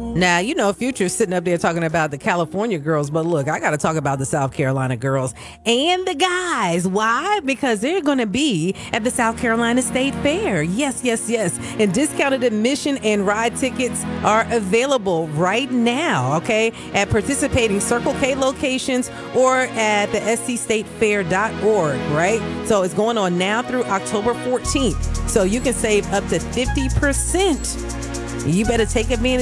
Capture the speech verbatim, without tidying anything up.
Now, you know, Future's sitting up there talking about the California girls, but look, I got to talk about the South Carolina girls and the guys. Why? Because they're going to be at the South Carolina State Fair. Yes, yes, yes. And discounted admission and ride tickets are available right now, okay, at participating Circle K locations or at the s c state fair dot org, right? So it's going on now through October fourteenth. So you can save up to fifty percent. You better take advantage